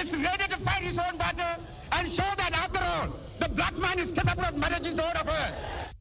is ready to fight his own battle and show that after all, the black man is capable of managing the own affairs.